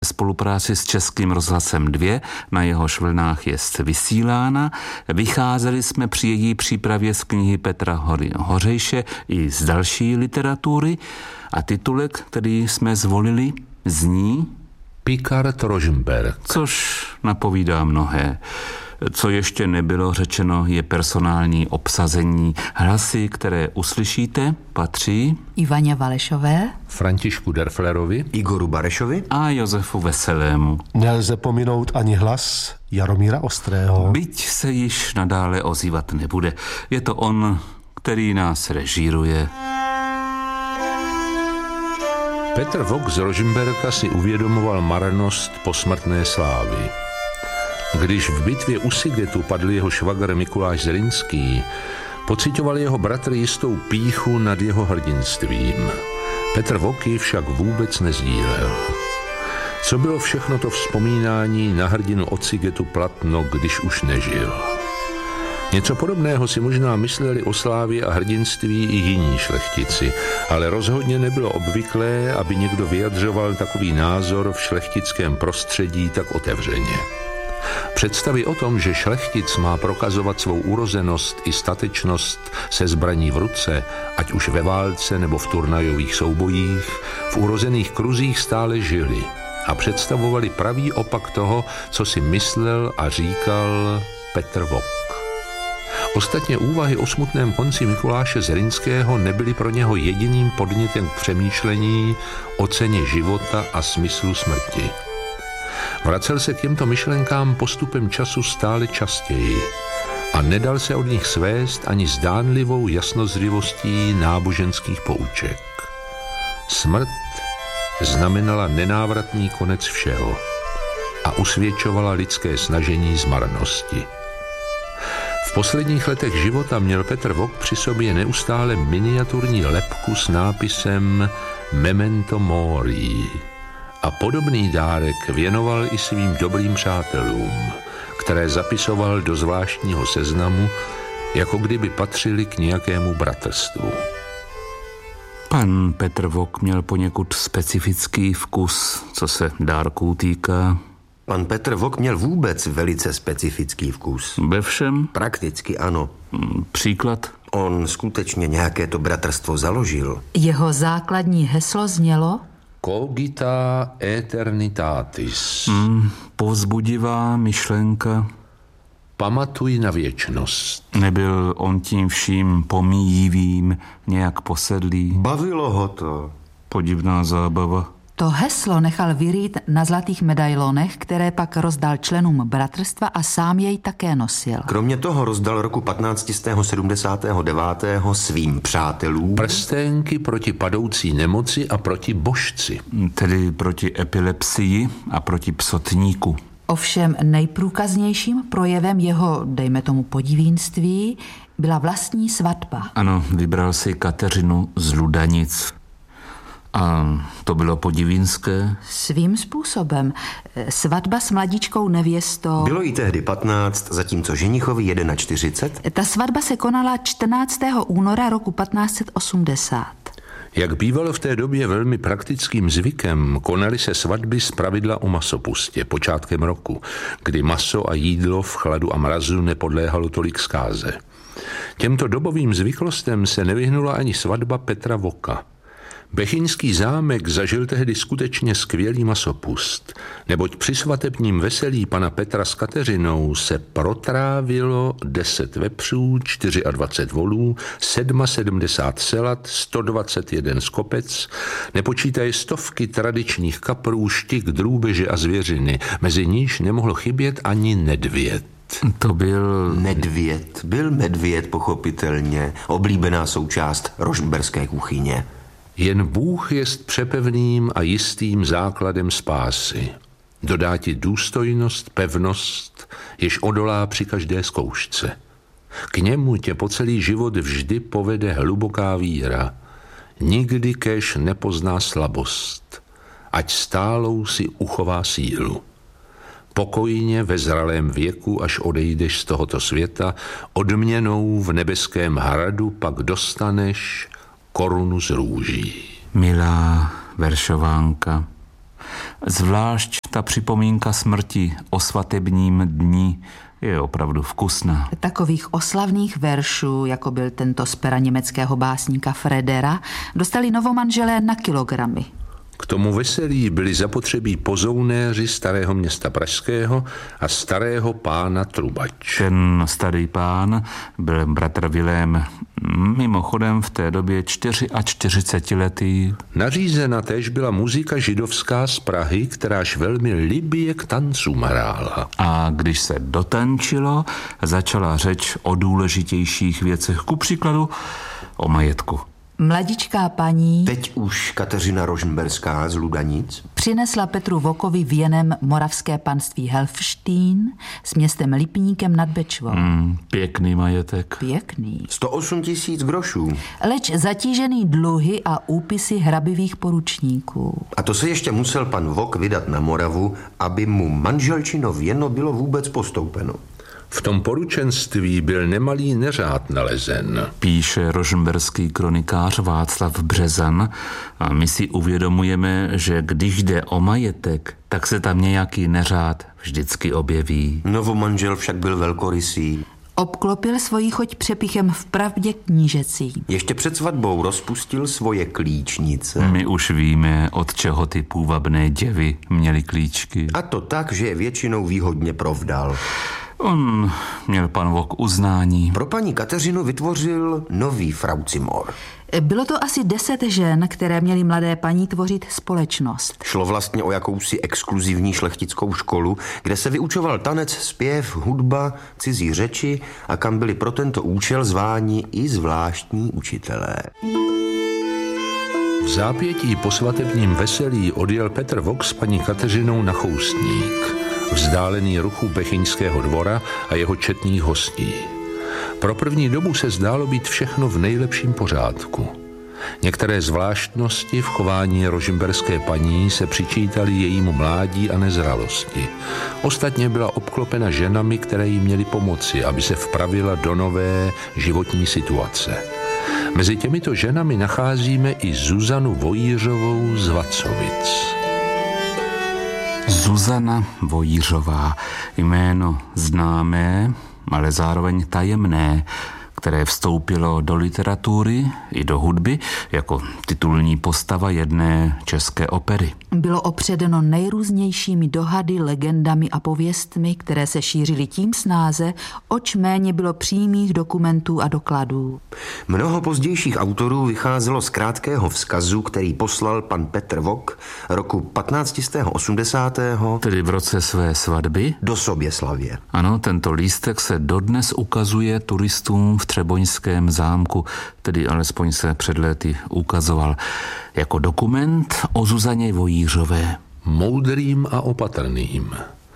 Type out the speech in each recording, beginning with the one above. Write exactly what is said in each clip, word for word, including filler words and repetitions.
spolupráci s Českým rozhlasem dva, na jehož vlnách jest vysílána. Vycházeli jsme při její přípravě z knihy Petra Hory Hořejše i z další literatury a titulek, který jsme zvolili, zní Pikard Rožmberk, což napovídá mnohé. Co ještě nebylo řečeno, je personální obsazení. Hlasy, které uslyšíte, patří Ivaně Valešové, Františku Derflerovi, Igoru Barešovi a Josefu Veselému. Nelze pominout ani hlas Jaromíra Ostrého. Byť se již nadále ozývat nebude. Je to on, který nás režíruje. Petr Vok z Rožmberka si uvědomoval marnost posmrtné slávy. Když v bitvě u Sigetu padl jeho švagr Mikuláš Zrinský, pociťoval jeho bratr jistou pýchu nad jeho hrdinstvím. Petr Vok ji však vůbec nezdílel. Co bylo všechno to vzpomínání na hrdinu od Sigetu platno, když už nežil? Něco podobného si možná mysleli o slávě a hrdinství i jiní šlechtici, ale rozhodně nebylo obvyklé, aby někdo vyjadřoval takový názor v šlechtickém prostředí tak otevřeně. Představy o tom, že šlechtic má prokazovat svou urozenost i statečnost se zbraní v ruce, ať už ve válce nebo v turnajových soubojích, v urozených kruzích stále žili a představovali pravý opak toho, co si myslel a říkal Petr Vok. Ostatně úvahy o smutném konci Mikuláše Zrinského nebyly pro něho jediným podnětem k přemýšlení o ceně života a smyslu smrti. Vracel se k těmto myšlenkám postupem času stále častěji a nedal se od nich svést ani zdánlivou jasnozřivostí náboženských pouček. Smrt znamenala nenávratný konec všeho a usvědčovala lidské snažení z marnosti. V posledních letech života měl Petr Vok při sobě neustále miniaturní lebku s nápisem Memento Mori a podobný dárek věnoval i svým dobrým přátelům, které zapisoval do zvláštního seznamu, jako kdyby patřili k nějakému bratrstvu. Pan Petr Vok měl poněkud specifický vkus, co se dárků týká. Pan Petr Vok měl vůbec velice specifický vkus. Ve všem? Prakticky ano. Příklad? On skutečně nějaké to bratrstvo založil. Jeho základní heslo znělo Cogita eternitatis. Hmm, povzbudivá myšlenka. Pamatuj na věčnost. Nebyl on tím vším pomíjivým, nějak posedlý. Bavilo ho to. Podivná zábava. To heslo nechal vyrýt na zlatých medailonech, které pak rozdal členům bratrstva a sám jej také nosil. Kromě toho rozdal roku patnáct sedmdesát devět svým přátelům prstenky proti padoucí nemoci a proti božci. Tedy proti epilepsii a proti psotníku. Ovšem nejprůkaznějším projevem jeho, dejme tomu, podivínství byla vlastní svatba. Ano, vybral si Kateřinu z Ludanic. A to bylo podivínské? Svým způsobem. Svatba s mladíčkou nevěstou. Bylo jí tehdy patnáct, zatímco ženichovi čtyřicet jedna. Ta svatba se konala čtrnáctého února roku patnáct osmdesát. Jak bývalo v té době velmi praktickým zvykem, konaly se svatby zpravidla o masopustě počátkem roku, kdy maso a jídlo v chladu a mrazu nepodléhalo tolik zkáze. Těmto dobovým zvyklostem se nevyhnula ani svatba Petra Voka. Bechyňský zámek zažil tehdy skutečně skvělý masopust, neboť při svatebním veselí pana Petra s Kateřinou se protrávilo deset vepřů, dvacet čtyři volů, sedmdesát sedm selat, sto dvacet jeden skopec, nepočítaje stovky tradičních kaprů, štik, drůbeže a zvěřiny, mezi níž nemohlo chybět ani nedvěd. To byl... Nedvěd. Byl medvěd, pochopitelně, oblíbená součást rožmberské kuchyně. Jen Bůh jest přepevným a jistým základem spásy. Dodá ti důstojnost, pevnost, jež odolá při každé zkoušce. K němu tě po celý život vždy povede hluboká víra. Nikdy kéž nepozná slabost, ať stálou si uchová sílu. Pokojně ve zralém věku, až odejdeš z tohoto světa, odměnou v nebeském hradu pak dostaneš korunu z růží. Milá veršovánka, Zvlášť ta připomínka smrti o svatebním dni je opravdu vkusná. Takových oslavných veršů, jako byl tento z pera německého básníka Fredera, dostali novomanželé na kilogramy. K tomu veselí byli zapotřebí pozounéři starého města pražského a starého pána Trubač. Ten starý pán byl bratr Vilém, mimochodem v té době čtyřiačtyřicetiletý. Nařízena též byla muzika židovská z Prahy, kteráž velmi libě k tancům hrála. A když se dotančilo, začala řeč o důležitějších věcech, ku příkladu o majetku. Mladičká paní, teď už Kateřina Rožmberská z Ludanic, přinesla Petru Vokovi věnem moravské panství Helfštejn s městem Lipníkem nad Bečvou. Mm, pěkný majetek. Pěkný. sto osm tisíc grošů. Leč zatížený dluhy a úpisy hrabivých poručníků. A to se ještě musel pan Vok vydat na Moravu, aby mu manželčino věno bylo vůbec postoupeno. V tom poručenství byl nemalý neřád nalezen. Píše rožmberský kronikář Václav Březan a my si uvědomujeme, že když jde o majetek, tak se tam nějaký neřád vždycky objeví. Novomanžel však byl velkorysý. Obklopil svoji choť přepichem vpravdě knížecí. Ještě před svatbou rozpustil svoje klíčnice. My už víme, od čeho ty půvabné děvy měly klíčky. A to tak, že je většinou výhodně provdal. On měl pan Vok uznání. Pro paní Kateřinu vytvořil nový fraucimor. Bylo to asi deset žen, které měly mladé paní tvořit společnost. Šlo vlastně o jakousi exkluzivní šlechtickou školu, kde se vyučoval tanec, zpěv, hudba, cizí řeči a kam byli pro tento účel zváni i zvláštní učitelé. V zápětí po svatebním veselí odjel Petr Vok s paní Kateřinou na Choustník, vzdálený ruchu Bechyňského dvora a jeho četných hostí. Pro první dobu se zdálo být všechno v nejlepším pořádku. Některé zvláštnosti v chování rožmberské paní se přičítaly jejímu mládí a nezralosti. Ostatně byla obklopena ženami, které jí měly pomoci, aby se vpravila do nové životní situace. Mezi těmito ženami nacházíme i Zuzanu Vojířovou z Vacovic. Zuzana Vojířová, jméno známé, ale zároveň tajemné, které vstoupilo do literatury i do hudby jako titulní postava jedné české opery. Bylo opředeno nejrůznějšími dohady, legendami a pověstmi, které se šířily tím snáze, oč méně bylo přímých dokumentů a dokladů. Mnoho pozdějších autorů vycházelo z krátkého vzkazu, který poslal pan Petr Vok roku patnáct osmdesát. Tedy v roce své svatby? Do Soběslavě. Ano, tento lístek se dodnes ukazuje turistům v Třeboňském zámku, tedy alespoň se před lety ukazoval jako dokument o Zuzaně Vojířové. Moudrým a opatrným,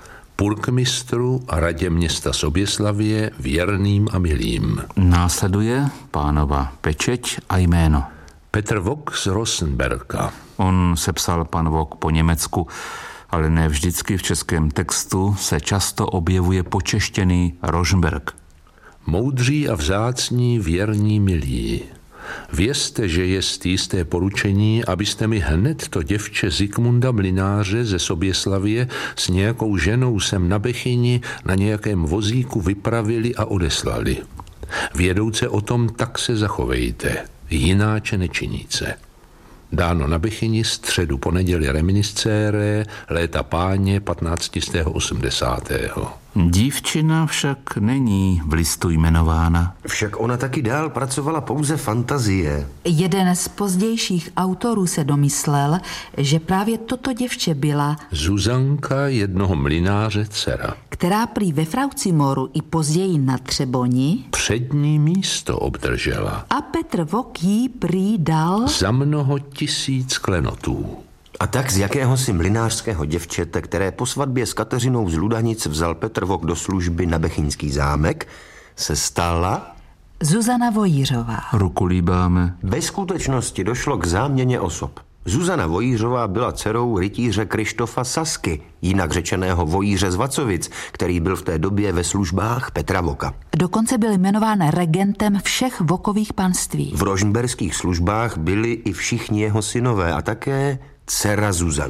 purkmistru a radě města Soběslavě věrným a milým. Následuje pánova pečeť a jméno. Petr Vok z Rosenberka. On sepsal pan Vok po německu, ale ne vždycky v českém textu se často objevuje počeštěný Rožmberk. Moudří a vzácní, věrní, milí. Vězte, že jest jisté poručení, abyste mi hned to děvče Zikmunda Mlynáře ze Soběslavě s nějakou ženou sem na Bechyni na nějakém vozíku vypravili a odeslali. Vědouce o tom, tak se zachovejte, jináče nečiníce. Dáno na Bechyni středu po neděli reminiscére, léta páně patnáct osmdesát. Dívčina však není v listu jmenována. Však ona taky dál pracovala pouze fantazie. Jeden z pozdějších autorů se domyslel, že právě toto děvče byla Zuzanka jednoho mlynáře dcera, která prý ve Fraucimoru i později na Třeboni přední místo obdržela a Petr Vok jí prý dal za mnoho tisíc klenotů. A tak z jakéhosi mlynářského děvčete, které po svatbě s Kateřinou z Ludanic vzal Petr Vok do služby na Bechyňský zámek, se stala Zuzana Vojířová. Ruku líbáme. Ve skutečnosti došlo k záměně osob. Zuzana Vojířová byla dcerou rytíře Krištofa Sasky, jinak řečeného Vojíře z Vacovic, který byl v té době ve službách Petra Voka. Dokonce byl jmenován regentem všech Vokových panství. V rožmberských službách byli i všichni jeho synové a také dcera Zuzana.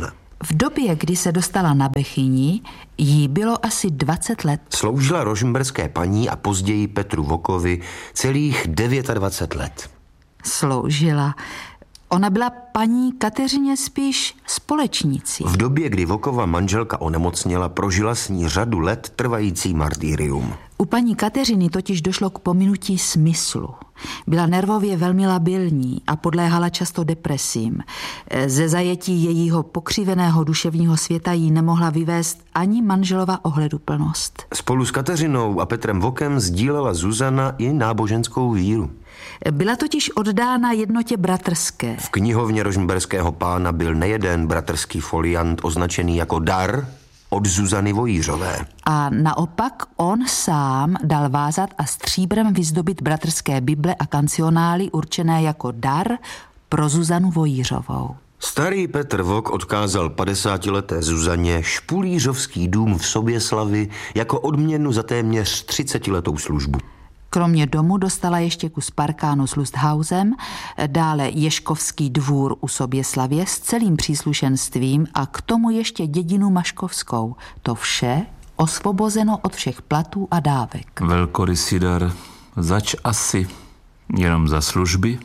V době, kdy se dostala na Bechyni, jí bylo asi dvacet let. Sloužila rožmberské paní a později Petru Vokovi celých dvacet devět let. Sloužila. Ona byla paní Kateřině spíš společnicí. V době, kdy Vokova manželka onemocněla, prožila s ní řadu let trvající martýrium. U paní Kateřiny totiž došlo k pominutí smyslu. Byla nervově velmi labilní a podléhala často depresím. Ze zajetí jejího pokřiveného duševního světa jí nemohla vyvést ani manželova ohleduplnost. Spolu s Kateřinou a Petrem Vokem sdílela Zuzana i náboženskou víru. Byla totiž oddána jednotě bratrské. V knihovně rožmberského pána byl nejeden bratrský foliant označený jako dar od Zuzany Vojířové. A naopak on sám dal vázat a stříbrem vyzdobit bratrské bible a kancionály určené jako dar pro Zuzanu Vojířovou. Starý Petr Vok odkázal padesátileté Zuzaně špulířovský dům v Soběslavi jako odměnu za téměř třicetiletou službu. Kromě domu dostala ještě kus parkánu s Lusthausem, dále Ježkovský dvůr u Soběslavě s celým příslušenstvím a k tomu ještě dědinu Maškovskou. To vše osvobozeno od všech platů a dávek. Velkorysý dar, zač asi jenom za služby?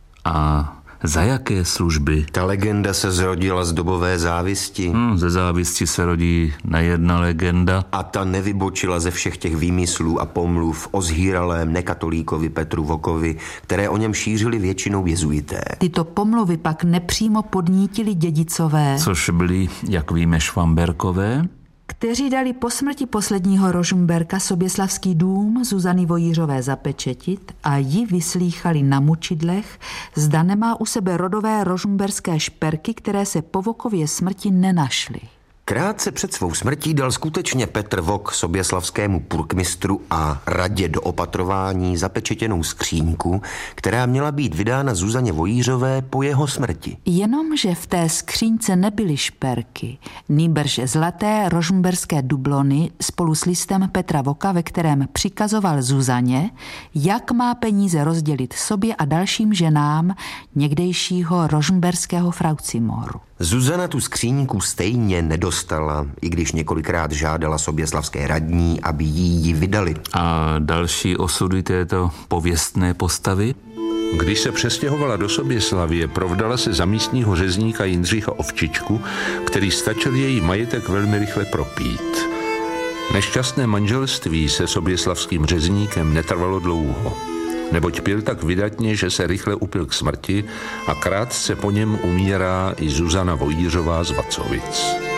A za jaké služby? Ta legenda se zrodila z dobové závisti. Hmm, ze závisti se rodí nejedna legenda. A ta nevybočila ze všech těch výmyslů a pomluv o zhýralém nekatolíkovi Petru Vokovi, které o něm šířili většinou jezuité. Tyto pomluvy pak nepřímo podnítili dědicové. Což byli, jak víme, Švamberkové, kteří dali po smrti posledního Rožmberka Soběslavský dům Zuzany Vojířové zapečetit a ji vyslýchali na mučidlech, zda nemá u sebe rodové rožmberské šperky, které se po Vokově smrti nenašly. Krátce před svou smrtí dal skutečně Petr Vok soběslavskému purkmistru a radě do opatrování zapečetěnou skříňku, která měla být vydána Zuzaně Vojířové po jeho smrti. Jenomže v té skříňce nebyly šperky, nýbrž zlaté rožmberské dublony spolu s listem Petra Voka, ve kterém přikazoval Zuzaně, jak má peníze rozdělit sobě a dalším ženám někdejšího rožmberského fraucimoru. Zuzana tu skříňku stejně nedostala, i když několikrát žádala soběslavské radní, aby jí ji vydali. A další osudy této pověstné postavy? Když se přestěhovala do Soběslavie, provdala se za místního řezníka Jindřicha Ovčičku, který stačil její majetek velmi rychle propít. Nešťastné manželství se soběslavským řezníkem netrvalo dlouho, neboť pil tak vydatně, že se rychle upil k smrti a krátce po něm umírá i Zuzana Vojířová z Vacovic.